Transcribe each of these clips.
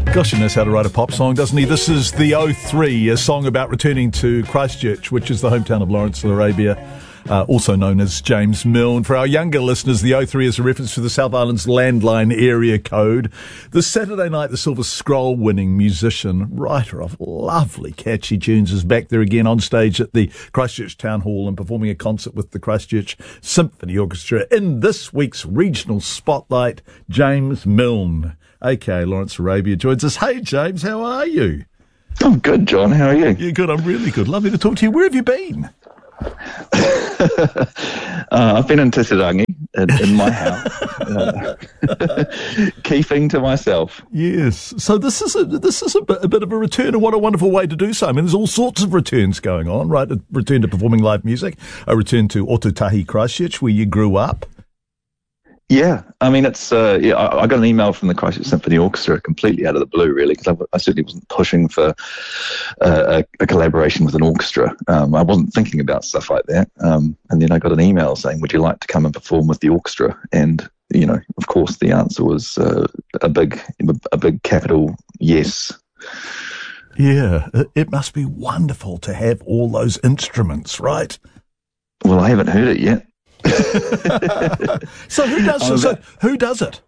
Gosh, he knows how to write a pop song, doesn't he? This is the O3, a song about returning to Christchurch, which is the hometown of Lawrence Arabia, also known as James Milne. For our younger listeners, the O3 is a reference to the South Island's landline area code. This Saturday night, the Silver Scroll winning musician, writer of lovely catchy tunes, is back there again on stage at the Christchurch Town Hall and performing a concert with the Christchurch Symphony Orchestra. In this week's regional spotlight, James Milne, aka Lawrence Arabia, joins us. Hey James, how are you? I'm good, John. How are you? Yeah, good. I'm really good. Lovely to talk to you. Where have you been? I've been in Titirangi in my house, keeping to myself. Yes. So this is a bit of a return, and what a wonderful way to do so. I mean, there's all sorts of returns going on, right? A return to performing live music, a return to Ōtautahi Christchurch, where you grew up. Yeah, I mean, it's I got an email from the Christchurch Symphony Orchestra completely out of the blue, really, because I certainly wasn't pushing for a collaboration with an orchestra. I wasn't thinking about stuff like that. And then I got an email saying, would you like to come and perform with the orchestra? And, you know, of course, the answer was a big capital yes. Yeah, it must be wonderful to have all those instruments, right? Well, I haven't heard it yet. So who does it?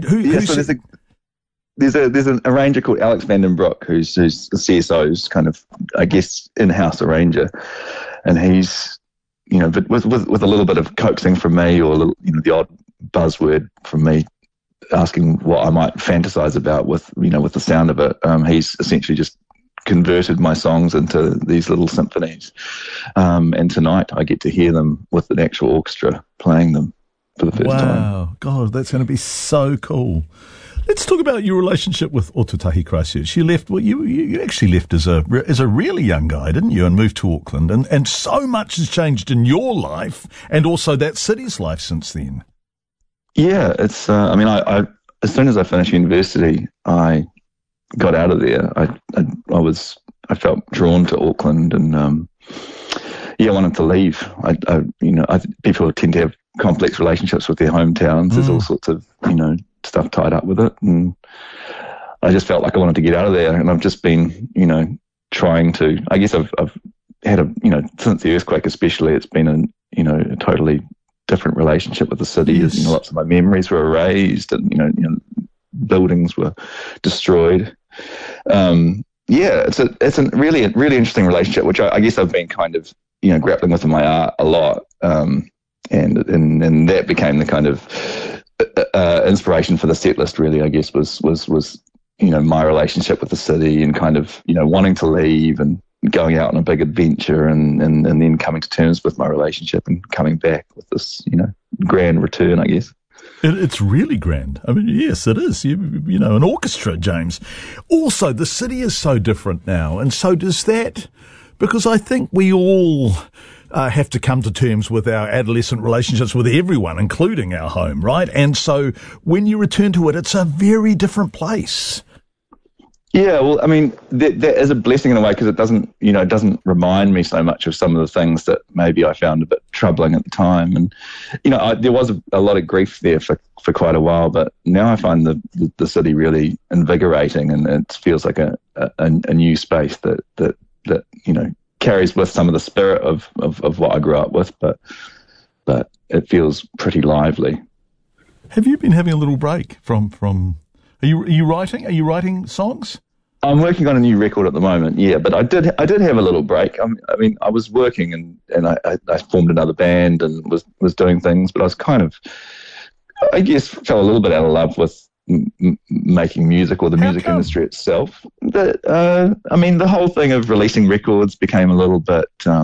There's an arranger called Alex Vandenbroek who's the CSO's kind of, I guess, in-house arranger, and he's, you know, with a little bit of coaxing from me, or a little, you know, the odd buzzword from me asking what I might fantasize about with the sound of it, he's essentially just converted my songs into these little symphonies, and tonight I get to hear them with an actual orchestra playing them for the first time. Wow, God, that's going to be so cool. Let's talk about your relationship with Ōtautahi Christchurch. You left, well, you actually left as a really young guy, didn't you, and moved to Auckland, and so much has changed in your life and also that city's life since then. Yeah, it's. I mean, I as soon as I finished university, I got out of there. I felt drawn to Auckland, and I wanted to leave. People tend to have complex relationships with their hometowns. There's all sorts of stuff tied up with it, and I just felt like I wanted to get out of there. And I've just been trying to. I guess I've had since the earthquake especially, it's been a totally different relationship with the city. Yes. Lots of my memories were erased, and buildings were destroyed. It's a really interesting relationship, which I guess I've been kind of grappling with in my art a lot, and that became the kind of inspiration for the set list. Really, I guess was my relationship with the city, and kind of wanting to leave and going out on a big adventure, and then coming to terms with my relationship and coming back with this grand return, I guess. It's really grand. I mean, yes, it is. An orchestra, James. Also, the city is so different now, and so does that, because I think we all have to come to terms with our adolescent relationships with everyone, including our home, right? And so when you return to it, it's a very different place. Yeah, well, I mean, that is a blessing in a way, because it doesn't remind me so much of some of the things that maybe I found a bit troubling at the time. And, there was a lot of grief there for quite a while, but now I find the city really invigorating, and it feels like a new space that carries with some of the spirit of what I grew up with, but it feels pretty lively. Have you been having a little break from Are you writing? Are you writing songs? I'm working on a new record at the moment, yeah. But I did have a little break. I mean, I was working and I formed another band and was doing things, but I was kind of, I guess, fell a little bit out of love with making music, or the music industry itself. I mean, the whole thing of releasing records became a little bit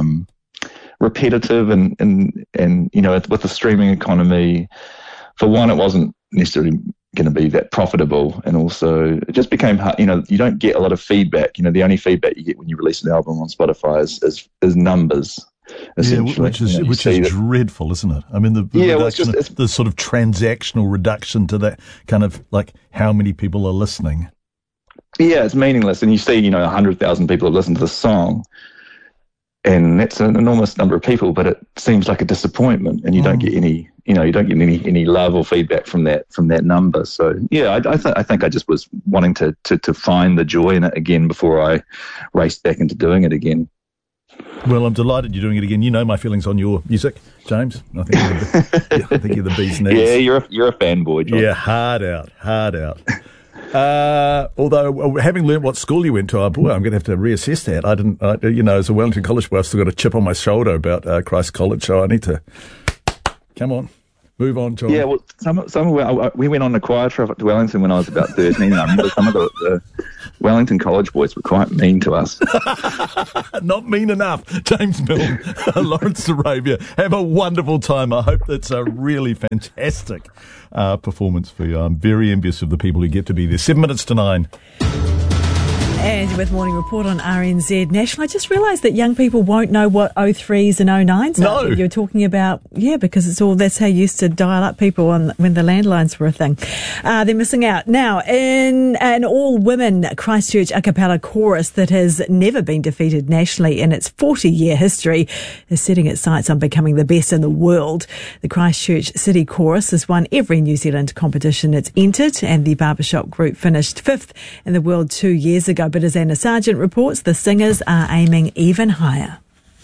repetitive, and with the streaming economy, for one, it wasn't necessarily going to be that profitable, and also it just became hard. You don't get a lot of feedback. The only feedback you get when you release an album on Spotify is numbers, essentially. Yeah, which is dreadful, isn't it? I mean, the sort of transactional reduction to that kind of like how many people are listening. Yeah, it's meaningless, and you see 100,000 people have listened to the song, and that's an enormous number of people, but it seems like a disappointment, and you don't get any you don't get any love or feedback from that number. So yeah, I think I just was wanting to find the joy in it again before I raced back into doing it again. Well, I'm delighted you're doing it again. You know my feelings on your music, James. I think you're the bee's knees. Yeah, you're a fanboy, John. Yeah, hard out. Although, having learnt what school you went to, I'm going to have to reassess that. I didn't, as a Wellington College boy, I've still got a chip on my shoulder about Christ College, so I need to, come on, move on, John. Yeah, well, we went on a choir trip up to Wellington when I was about 13, and I remember some of the Wellington College boys were quite mean to us. Not mean enough. James Milne, Lawrence Arabia, have a wonderful time. I hope that's a really fantastic performance for you. I'm very envious of the people who get to be there. 7 minutes to 9. And with Morning Report on RNZ National, I just realised that young people won't know what 03s and 09s are. No. You're talking about, because that's how you used to dial up people when the landlines were a thing. They're missing out. Now, in an all-women Christchurch a cappella chorus that has never been defeated nationally in its 40-year history is setting its sights on becoming the best in the world. The Christchurch City Chorus has won every New Zealand competition it's entered, and the Barbershop group finished 5th in the world 2 years ago. But as Anna Sargent reports, the singers are aiming even higher.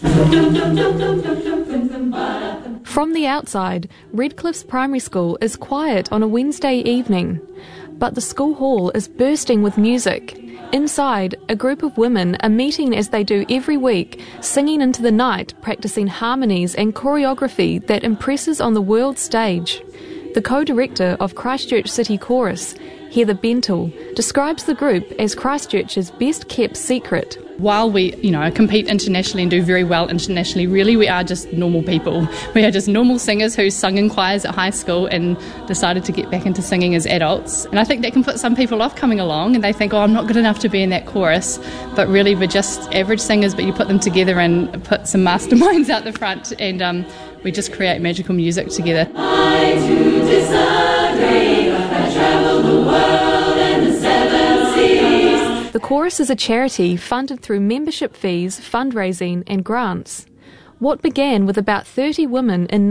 From the outside, Redcliff's Primary School is quiet on a Wednesday evening, but the school hall is bursting with music. Inside, a group of women are meeting as they do every week, singing into the night, practicing harmonies and choreography that impresses on the world stage. The co-director of Christchurch City Chorus, Heather Bentle, describes the group as Christchurch's best-kept secret. While we, compete internationally and do very well internationally, really we are just normal people. We are just normal singers who sung in choirs at high school and decided to get back into singing as adults. And I think that can put some people off coming along, and they think, I'm not good enough to be in that chorus. But really we're just average singers, but you put them together and put some masterminds out the front, and we just create magical music together. I do disagree, I travel the world and the 7 seas. The chorus is a charity funded through membership fees, fundraising and grants. What began with about 30 women in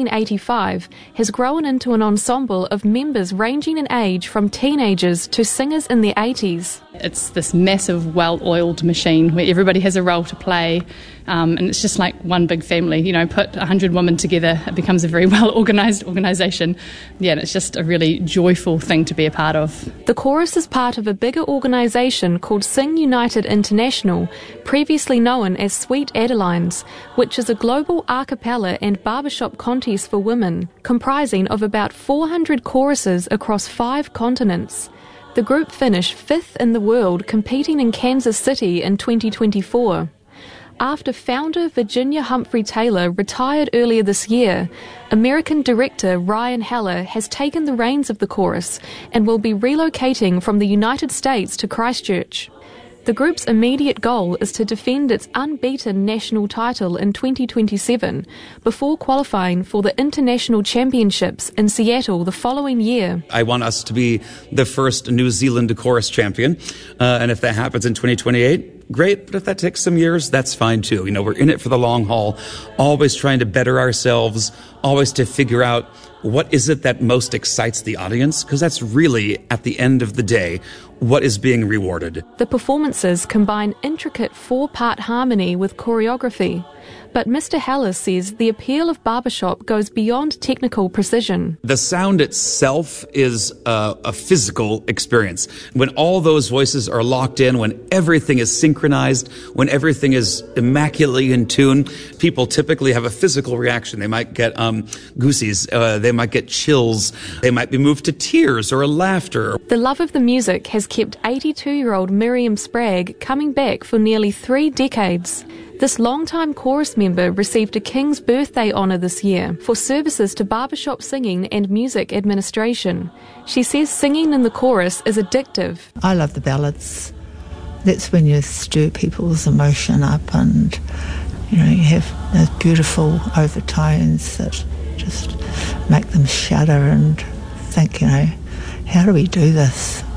1985 has grown into an ensemble of members ranging in age from teenagers to singers in their 80s. It's this massive, well-oiled machine where everybody has a role to play, and it's just like one big family. Put 100 women together, it becomes a very well-organised organisation. Yeah, and it's just a really joyful thing to be a part of. The chorus is part of a bigger organisation called Sing United International, previously known as Sweet Adelines, which is a global a cappella and barbershop contest for women, comprising of about 400 choruses across 5 continents. The group finished 5th in the world, competing in Kansas City in 2024. After founder Virginia Humphrey Taylor retired earlier this year, American director Ryan Heller has taken the reins of the chorus and will be relocating from the United States to Christchurch. The group's immediate goal is to defend its unbeaten national title in 2027 before qualifying for the International Championships in Seattle the following year. I want us to be the first New Zealand chorus champion, and if that happens in 2028, great, but if that takes some years, that's fine too. We're in it for the long haul, always trying to better ourselves, always to figure out what is it that most excites the audience, because that's really, at the end of the day, what is being rewarded. The performances combine intricate 4-part harmony with choreography, but Mr. Heller says the appeal of barbershop goes beyond technical precision. The sound itself is a physical experience. When all those voices are locked in, when everything is synchronized, when everything is immaculately in tune, people typically have a physical reaction. They might get goosies, they might get chills, they might be moved to tears or laughter. The love of the music has kept 82-year-old Miriam Spragg coming back for nearly 3 decades. This longtime chorus member received a King's Birthday honour this year for services to barbershop singing and music administration. She says singing in the chorus is addictive. I love the ballads. That's when you stir people's emotion up, and you have those beautiful overtones that just make them shudder and think, how do we do this?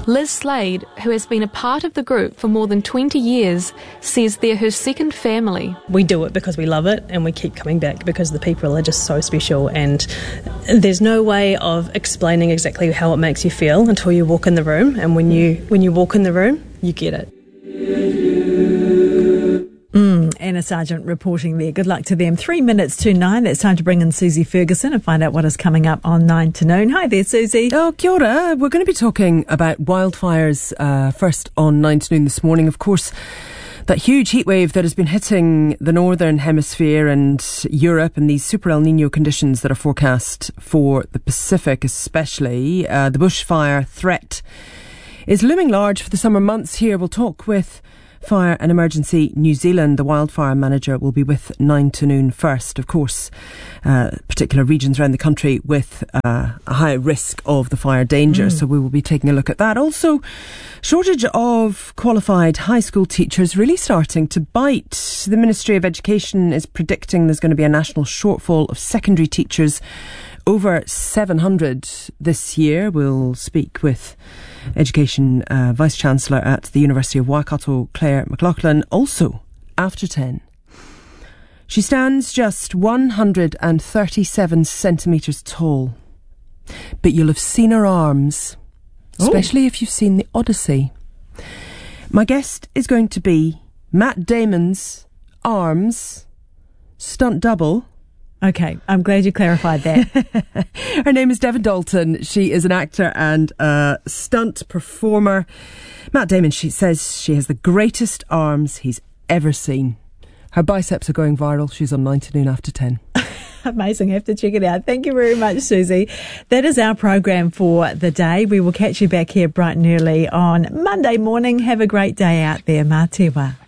Liz Slade, who has been a part of the group for more than 20 years, says they're her second family. We do it because we love it, and we keep coming back because the people are just so special, and there's no way of explaining exactly how it makes you feel until you walk in the room, and when you walk in the room, you get it. Anna Sargent reporting there. Good luck to them. 3 minutes to 9. It's time to bring in Susie Ferguson and find out what is coming up on 9 to Noon. Hi there, Susie. Oh, kia ora. We're going to be talking about wildfires first on 9 to Noon this morning. Of course, that huge heat wave that has been hitting the northern hemisphere and Europe, and these super El Nino conditions that are forecast for the Pacific especially. The bushfire threat is looming large for the summer months here. We'll talk with Fire and Emergency New Zealand. The wildfire manager will be with 9 to Noon first. Of course, particular regions around the country with a high risk of the fire danger. So we will be taking a look at that. Also, shortage of qualified high school teachers really starting to bite. The Ministry of Education is predicting there's going to be a national shortfall of secondary teachers, over 700 this year. We'll speak with Education Vice-Chancellor at the University of Waikato, Claire McLaughlin, also after 10. She stands just 137 centimetres tall, but you'll have seen her arms, especially if you've seen The Odyssey. My guest is going to be Matt Damon's arms stunt double. Okay, I'm glad you clarified that. Her name is Devon Dalton. She is an actor and a stunt performer. Matt Damon, she says she has the greatest arms he's ever seen. Her biceps are going viral. She's on 9 to Noon after 10. Amazing. Have to check it out. Thank you very much, Susie. That is our program for the day. We will catch you back here bright and early on Monday morning. Have a great day out there. Mā te wā.